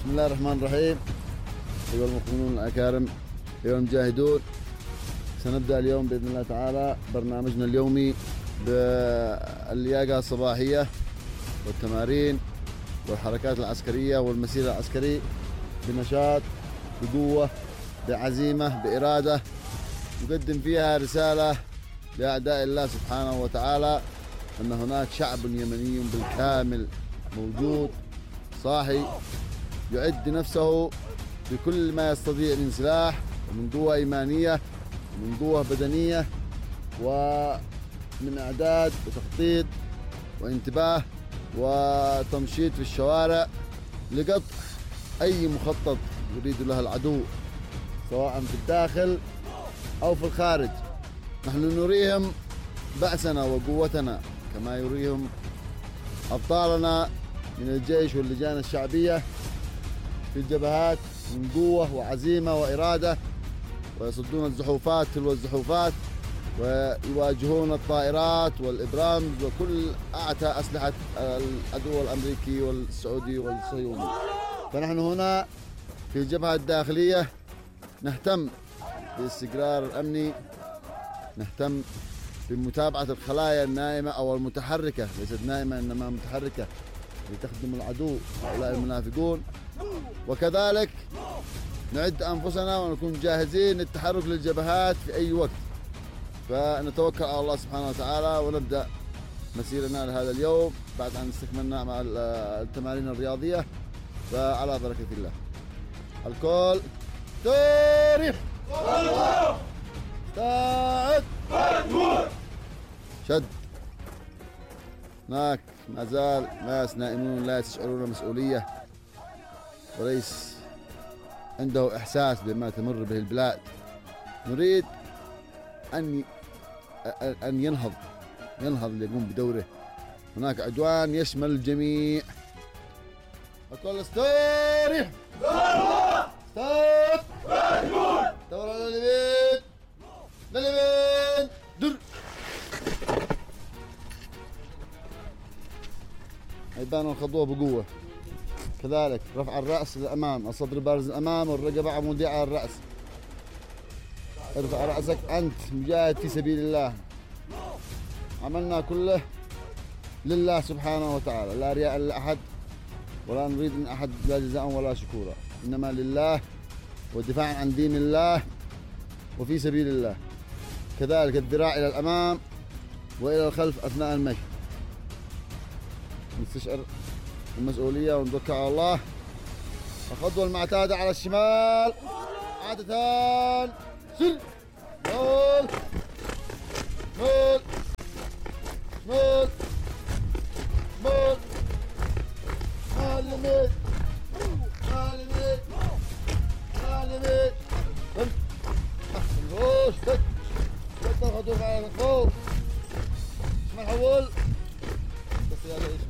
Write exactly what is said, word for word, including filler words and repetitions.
بسم الله الرحمن الرحيم. أيها المؤمنون الأكارم، أيها المجاهدون، سنبدأ اليوم بإذن الله تعالى برنامجنا اليومي باللياقة الصباحية والتمارين والحركات العسكرية والمسير العسكري بنشاط، بقوة، بعزيمة، بإرادة، نقدم فيها رسالة لأعداء الله سبحانه وتعالى أن هناك شعب يمني بالكامل موجود صاحي يعد نفسه بكل ما يستطيع من سلاح ومن قوة إيمانية ومن قوة بدنية ومن إعداد وتخطيط وانتباه وتمشيط في الشوارع لقطع أي مخطط يريد له العدو سواء في الداخل أو في الخارج. نحن نريهم بأسنا وقوتنا كما يريهم أبطالنا من الجيش واللجان الشعبية في الجبهات من قوة وعزيمة وإرادة، ويصدون الزحوفات تلو الزحوفات ويواجهون الطائرات والإبرام وكل أعتى أسلحة العدو الأمريكي والسعودي والصهيوني. فنحن هنا في الجبهة الداخلية نهتم بالاستقرار الأمني، نهتم بمتابعة الخلايا النائمة أو المتحركة، ليست نائمة إنما متحركة لتخدم العدو هؤلاء المنافقون، وكذلك نعد أنفسنا ونكون جاهزين للتحرك للجبهات في أي وقت. فنتوكل على الله سبحانه وتعالى ونبدأ مسيرنا لهذا اليوم بعد أن استكملنا مع التمارين الرياضية. فعلى بركة الله. الكل تاريخ استعد شد. هناك ما زال ناس نائمون لا يشعرون مسؤولية وليس عنده إحساس بما تمر به البلاد. نريد أن أن ينهض ينهض ليقوم بدوره. هناك عدوان يشمل الجميع. الكل استريح ستوب دور على اليمين لليمين در. يبان الخطوة بقوة. كذلك رفع الرأس للأمام، الصدر بارز الأمام والرقبة عمودية على الرأس. ارفع رأسك، أنت مجاهد في سبيل الله. عملنا كله لله سبحانه وتعالى، لا رياء لأحد ولا نريد من أحد لا جزاء ولا شكورا، إنما لله والدفاع عن دين الله وفي سبيل الله. كذلك الذراع إلى الأمام وإلى الخلف أثناء المشي. نستشعر المسؤولية ونتوكل على الله. الخطوة المعتادة على الشمال عادة سل مول مول مول مول مال يمين مال يمين مال يمين الهوش كت كت الخطوة على الخوف. اسمع حول بس يا ليش